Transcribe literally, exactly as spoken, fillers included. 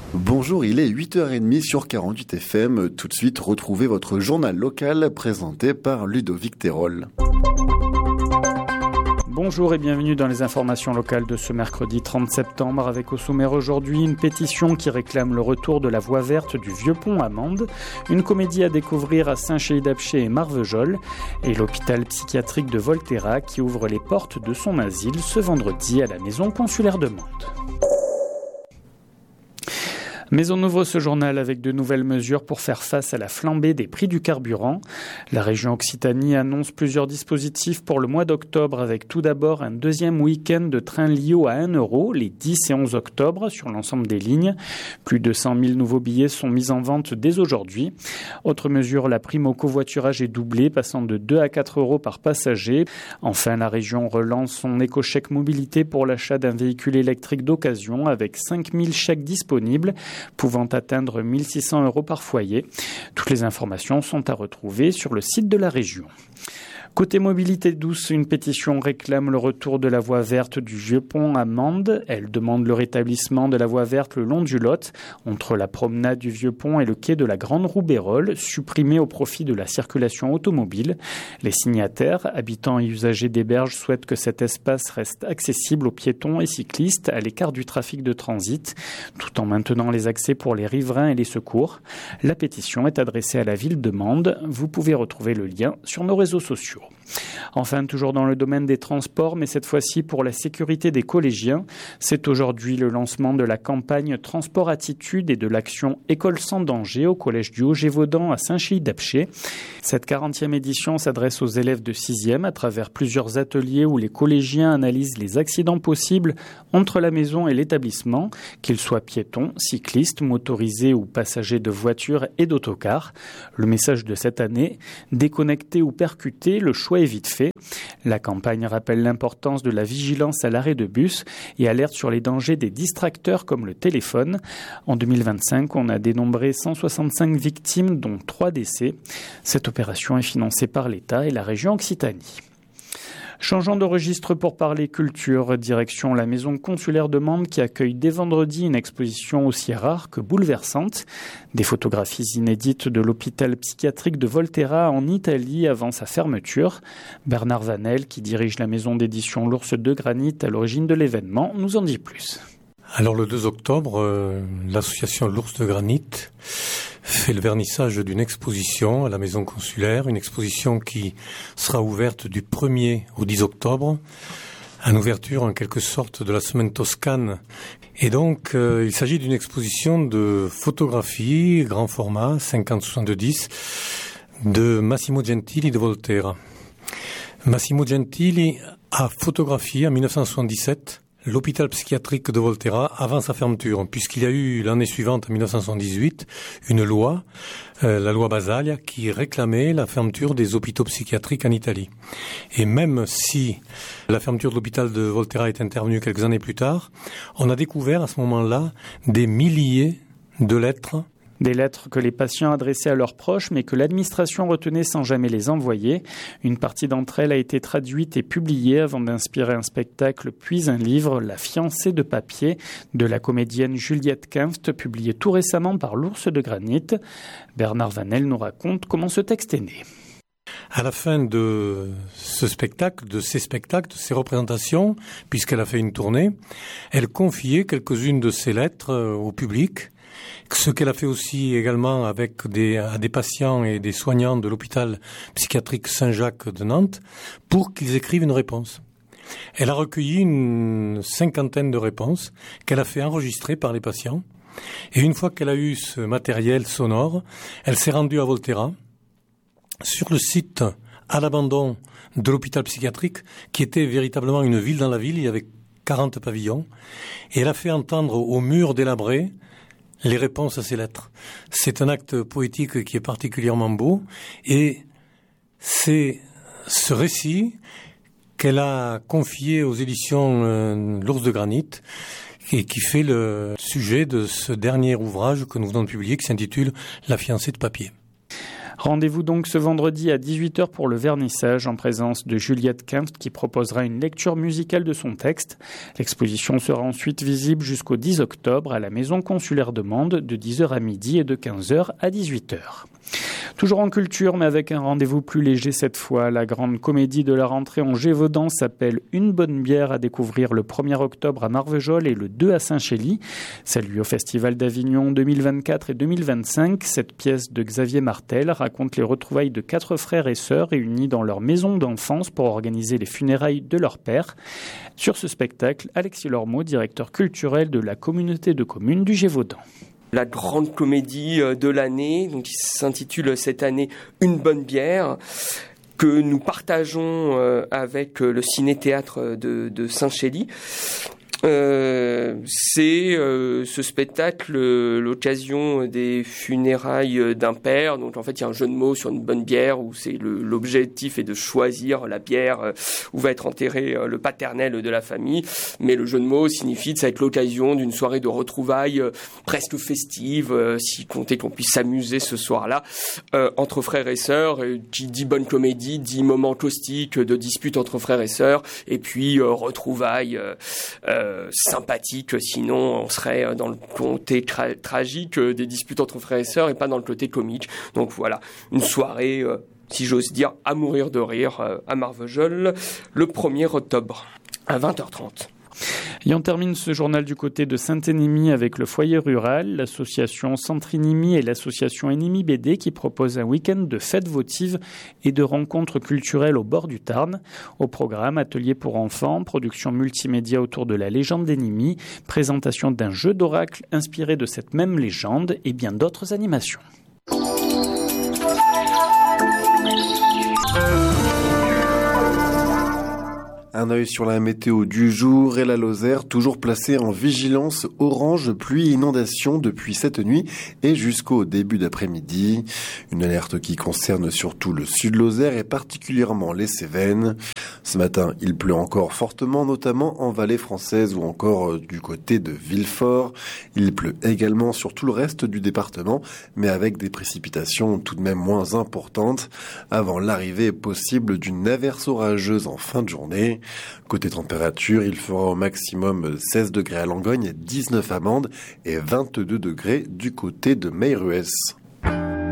Bonjour, il est huit heures trente sur quarante-huit F M. Tout de suite, retrouvez votre journal local présenté par Ludovic Terol. Bonjour et bienvenue dans les informations locales de ce mercredi trente septembre avec au sommaire aujourd'hui une pétition qui réclame le retour de la voie verte du Vieux Pont à Mende, une comédie à découvrir à Saint-Chély-d'Apcher et Marvejols et l'hôpital psychiatrique de Volterra qui ouvre les portes de son asile ce vendredi à la maison consulaire de Mende. Mais on ouvre ce journal avec de nouvelles mesures pour faire face à la flambée des prix du carburant. La région Occitanie annonce plusieurs dispositifs pour le mois d'octobre avec tout d'abord un deuxième week-end de train Lio à un euro les dix et onze octobre sur l'ensemble des lignes. Plus de cent mille nouveaux billets sont mis en vente dès aujourd'hui. Autre mesure, la prime au covoiturage est doublée, passant de deux à quatre euros par passager. Enfin, la région relance son éco-chèque mobilité pour l'achat d'un véhicule électrique d'occasion avec cinq mille chèques disponibles, pouvant atteindre mille six cents euros par foyer. Toutes les informations sont à retrouver sur le site de la région. Côté mobilité douce, une pétition réclame le retour de la voie verte du Vieux Pont à Mende. Elle demande le rétablissement de la voie verte le long du Lot, entre la promenade du Vieux Pont et le quai de la Grande Roubérolle, supprimée au profit de la circulation automobile. Les signataires, habitants et usagers des berges, souhaitent que cet espace reste accessible aux piétons et cyclistes à l'écart du trafic de transit, tout en maintenant les accès pour les riverains et les secours. La pétition est adressée à la ville de Mende. Vous pouvez retrouver le lien sur nos réseaux sociaux. Enfin, toujours dans le domaine des transports, mais cette fois-ci pour la sécurité des collégiens, c'est aujourd'hui le lancement de la campagne Transport Attitude et de l'action École sans danger au collège du Haut-Gévaudan à Saint-Chély-d'Apcher. Cette quarantième édition s'adresse aux élèves de sixième à travers plusieurs ateliers où les collégiens analysent les accidents possibles entre la maison et l'établissement, qu'ils soient piétons, cyclistes, motorisés ou passagers de voitures et d'autocars. Le message de cette année, déconnecté ou percuté, le choix est vite fait. La campagne rappelle l'importance de la vigilance à l'arrêt de bus et alerte sur les dangers des distracteurs comme le téléphone. En deux mille vingt-cinq, on a dénombré cent soixante-cinq victimes, dont trois décès. Cette opération est financée par l'État et la région Occitanie. Changeant de registre pour parler culture, direction la maison consulaire de Mende qui accueille dès vendredi une exposition aussi rare que bouleversante. Des photographies inédites de l'hôpital psychiatrique de Volterra en Italie avant sa fermeture. Bernard Vanel, qui dirige la maison d'édition L'Ours de Granit à l'origine de l'événement, nous en dit plus. Alors le deux octobre, euh, l'association L'Ours de Granit fait le vernissage d'une exposition à la maison consulaire, une exposition qui sera ouverte du premier au dix octobre, en ouverture en quelque sorte de la semaine toscane. Et donc euh, il s'agit d'une exposition de photographies, grand format, cinquante soixante-dix, de Massimo Gentili de Volterra. Massimo Gentili a photographié en dix-neuf cent soixante-dix-sept l'hôpital psychiatrique de Volterra avant sa fermeture, puisqu'il y a eu l'année suivante, en dix-neuf cent soixante-dix-huit, une loi, euh, la loi Basaglia, qui réclamait la fermeture des hôpitaux psychiatriques en Italie. Et même si la fermeture de l'hôpital de Volterra est intervenue quelques années plus tard, on a découvert à ce moment-là des milliers de lettres. Des lettres que les patients adressaient à leurs proches, mais que l'administration retenait sans jamais les envoyer. Une partie d'entre elles a été traduite et publiée avant d'inspirer un spectacle, puis un livre, La fiancée de papier, de la comédienne Juliette Kempft, publié tout récemment par l'Ours de Granit. Bernard Vanel nous raconte comment ce texte est né. À la fin de ce spectacle, de ces spectacles, de ces représentations, puisqu'elle a fait une tournée, elle confiait quelques-unes de ces lettres au public. Ce qu'elle a fait aussi également avec des, à des patients et des soignants de l'hôpital psychiatrique Saint-Jacques de Nantes pour qu'ils écrivent une réponse. Elle a recueilli une cinquantaine de réponses qu'elle a fait enregistrer par les patients. Et une fois qu'elle a eu ce matériel sonore, elle s'est rendue à Volterra, sur le site à l'abandon de l'hôpital psychiatrique, qui était véritablement une ville dans la ville. Il y avait quarante pavillons. Et elle a fait entendre aux murs délabrés les réponses à ces lettres. C'est un acte poétique qui est particulièrement beau et c'est ce récit qu'elle a confié aux éditions euh, L'Ours de Granit et qui fait le sujet de ce dernier ouvrage que nous venons de publier qui s'intitule La fiancée de papier. Rendez-vous donc ce vendredi à dix-huit heures pour le vernissage en présence de Juliette Kempf qui proposera une lecture musicale de son texte. L'exposition sera ensuite visible jusqu'au dix octobre à la Maison consulaire de Mende de dix heures à midi et de quinze heures à dix-huit heures. Toujours en culture, mais avec un rendez-vous plus léger cette fois, la grande comédie de la rentrée en Gévaudan s'appelle Une bonne bière à découvrir le premier octobre à Marvejols et le deux à Saint-Chély. Salut au Festival d'Avignon deux mille vingt-quatre et deux mille vingt-cinq. Cette pièce de Xavier Martel raconte les retrouvailles de quatre frères et sœurs réunis dans leur maison d'enfance pour organiser les funérailles de leur père. Sur ce spectacle, Alexis Lormeau, directeur culturel de la communauté de communes du Gévaudan. La grande comédie de l'année, donc qui s'intitule cette année Une bonne bière, que nous partageons avec le ciné-théâtre de, de Saint-Chély. Euh, c'est euh, ce spectacle euh, l'occasion des funérailles d'un père. Donc en fait il y a un jeu de mots sur une bonne bière où c'est le, l'objectif est de choisir la bière euh, où va être enterré euh, le paternel de la famille. Mais le jeu de mots signifie que ça va être l'occasion d'une soirée de retrouvailles euh, presque festive, euh, si compter qu'on puisse s'amuser ce soir-là euh, entre frères et sœurs. Et qui dit bonne comédie dit moment caustique de dispute entre frères et sœurs. Et puis euh, retrouvailles. Euh, euh, sympathique, sinon on serait dans le côté tra- tragique des disputes entre frères et sœurs et pas dans le côté comique. Donc voilà, une soirée, euh, si j'ose dire, à mourir de rire euh, à Marvejols le premier octobre à vingt heures trente. Et on termine ce journal du côté de Saint-Énimie avec le foyer rural, l'association Centre-Énimie et l'association Énimie B D qui proposent un week-end de fêtes votives et de rencontres culturelles au bord du Tarn. Au programme, ateliers pour enfants, production multimédia autour de la légende d'Énimie, présentation d'un jeu d'oracle inspiré de cette même légende et bien d'autres animations. Un œil sur la météo du jour et la Lozère, toujours placée en vigilance orange pluie inondation depuis cette nuit et jusqu'au début d'après-midi. Une alerte qui concerne surtout le sud Lozère et particulièrement les Cévennes. Ce matin, il pleut encore fortement, notamment en vallée française ou encore du côté de Villefort. Il pleut également sur tout le reste du département, mais avec des précipitations tout de même moins importantes, avant l'arrivée possible d'une averse orageuse en fin de journée. Côté température, il fera au maximum seize degrés à Langogne, dix-neuf à Mende et vingt-deux degrés du côté de Meyruès.